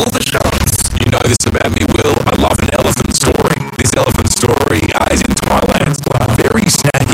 all the shots. You know this about me, Will. I love an elephant story. This elephant story is in Thailand. Very snacky